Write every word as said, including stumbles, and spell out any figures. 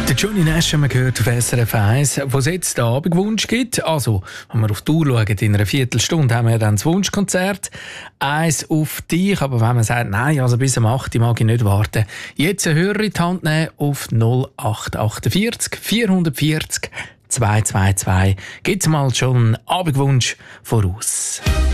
Der Johnny Nash haben wir gehört auf S R F eins, wo es jetzt den Abendwunsch gibt. Also, wenn wir auf die Uhr schauen, in einer Viertelstunde haben wir dann das Wunschkonzert. Eins auf dich, aber wenn man sagt, nein, also bis um acht Uhr mag ich nicht warten. Jetzt einen Hörer in die Hand nehmen auf null acht vier acht vier vier zehn zwei zwei zwei. Gibt's mal schon einen Abendwunsch voraus.